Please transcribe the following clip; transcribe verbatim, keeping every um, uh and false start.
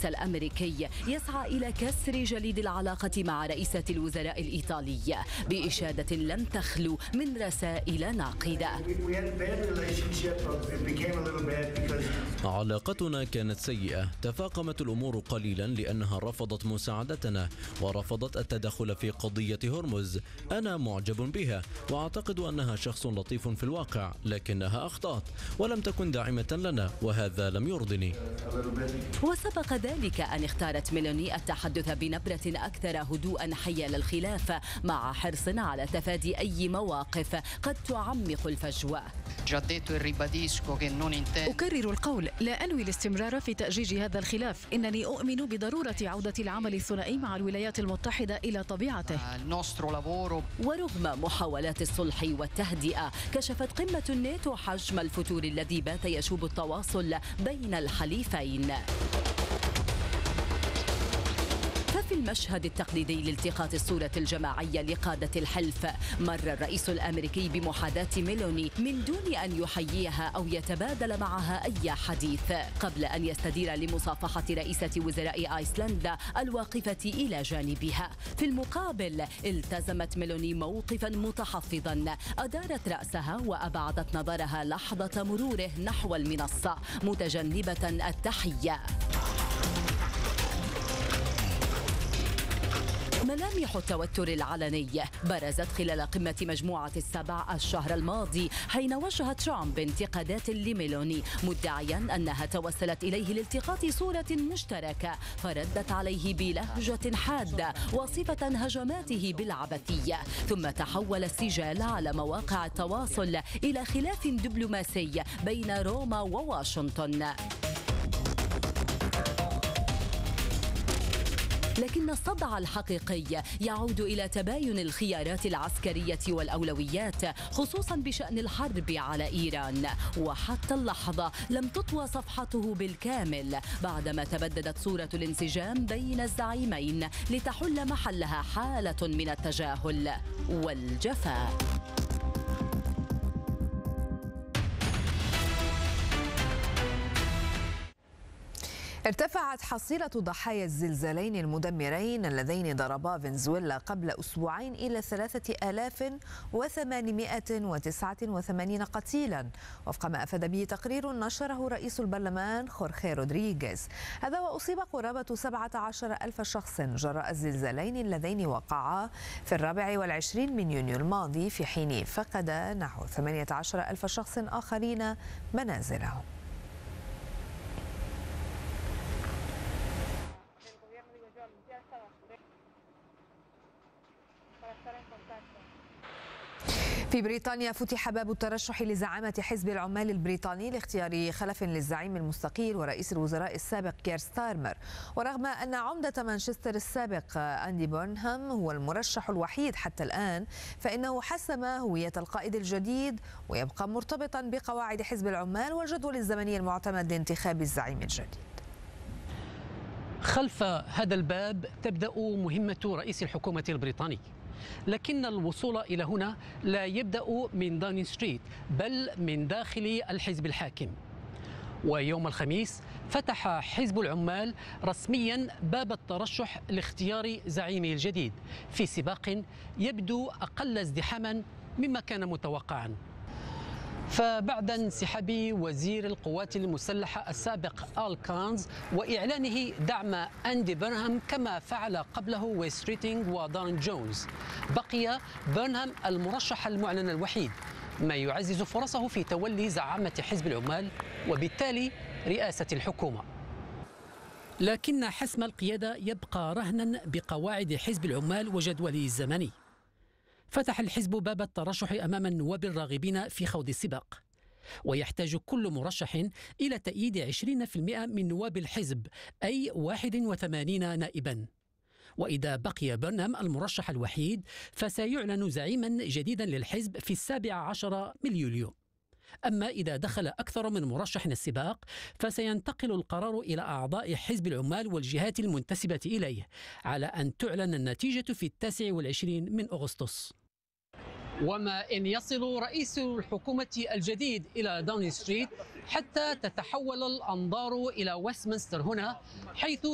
الرئيس الأمريكي يسعى إلى كسر جليد العلاقة مع رئيسة الوزراء الإيطالية بإشادة لم تخلو من رسائل ناقدة. علاقتنا كانت سيئة، تفاقمت الأمور قليلا لأنها رفضت مساعدتنا ورفضت التدخل في قضية هرمز. أنا معجب بها وأعتقد أنها شخص لطيف في الواقع، لكنها أخطأت ولم تكن داعمة لنا وهذا لم يرضني. وسبق ذلك أن اختارت ميلاني التحدث بنبرة أكثر هدوءا حيال الخلاف مع حرص على تفادي أي مواقف قد تعمق الفجوة. أكرر القول، لا أنوي الاستمرار في تأجيج هذا الخلاف. إنني أؤمن بضرورة عودة العمل الثنائي مع الولايات المتحدة إلى طبيعته. ورغم محاولات الصلح والتهدئة، كشفت قمة الناتو حجم الفتور الذي بات يشوب التواصل بين الحليفين. ففي المشهد التقليدي لالتقاط الصورة الجماعية لقادة الحلف، مر الرئيس الأمريكي بمحاذاة ميلاني من دون أن يحييها أو يتبادل معها أي حديث، قبل أن يستدير لمصافحة رئيسة وزراء أيسلندا الواقفة إلى جانبها. في المقابل التزمت ميلاني موقفا متحفظا، أدارت رأسها وأبعدت نظرها لحظة مروره نحو المنصة متجنبة التحية. ملامح التوتر العلني برزت خلال قمة مجموعة السبع الشهر الماضي، حين وجه ترامب انتقادات لميلاني مدعيا أنها توسلت إليه لالتقاط صورة مشتركة، فردت عليه بلهجة حادة وصفة هجماته بالعبثية. ثم تحول السجال على مواقع التواصل إلى خلاف دبلوماسي بين روما وواشنطن. لكن الصدع الحقيقي يعود إلى تباين الخيارات العسكرية والأولويات، خصوصا بشأن الحرب على إيران. وحتى اللحظة لم تطوى صفحته بالكامل بعدما تبددت صورة الانسجام بين الزعيمين لتحل محلها حالة من التجاهل والجفاء. ارتفعت حصيلة ضحايا الزلزالين المدمرين اللذين ضربا فنزويلا قبل أسبوعين إلى ثلاثة آلاف وثمانمائة وتسعة وثمانين قتيلا، وفق ما أفاد به تقرير نشره رئيس البرلمان خورخي رودريغيز. هذا وأصيب قرابة سبعة عشر ألف شخص جراء الزلزالين اللذين وقعا في الرابع والعشرين من يونيو الماضي، في حين فقد نحو ثمانية عشر ألف شخص آخرين منازلهم. في بريطانيا فتح باب الترشح لزعامة حزب العمال البريطاني لاختيار خلف للزعيم المستقيل ورئيس الوزراء السابق كير ستارمر. ورغم أن عمدة مانشستر السابق أندي بورنهام هو المرشح الوحيد حتى الآن، فإنه حسم هوية القائد الجديد ويبقى مرتبطا بقواعد حزب العمال والجدول الزمني المعتمد لانتخاب الزعيم الجديد. خلف هذا الباب تبدأ مهمة رئيس الحكومة البريطاني، لكن الوصول إلى هنا لا يبدأ من داونينغ ستريت بل من داخل الحزب الحاكم. ويوم الخميس فتح حزب العمال رسميا باب الترشح لاختيار زعيمه الجديد في سباق يبدو أقل ازدحاما مما كان متوقعا. فبعد انسحاب وزير القوات المسلحة السابق آل كانز وإعلانه دعم أندي بورنهام كما فعل قبله ويس ريتينغ ودارن جونز، بقي بورنهام المرشح المعلن الوحيد، ما يعزز فرصه في تولي زعامة حزب العمال وبالتالي رئاسة الحكومة. لكن حسم القيادة يبقى رهنا بقواعد حزب العمال وجدوله الزمني. فتح الحزب باب الترشح أمام النواب الراغبين في خوض السباق، ويحتاج كل مرشح إلى تأييد عشرين بالمئة من نواب الحزب، أي واحد وثمانين نائبا. وإذا بقي بورنهام المرشح الوحيد فسيعلن زعيما جديدا للحزب في السابع عشر من يوليو. أما إذا دخل أكثر من مرشح السباق فسينتقل القرار إلى أعضاء حزب العمال والجهات المنتسبة إليه، على أن تعلن النتيجة في التاسع والعشرين من أغسطس. وما إن يصل رئيس الحكومة الجديد إلى داونينغ ستريت حتى تتحول الأنظار إلى ويستمنستر هنا، حيث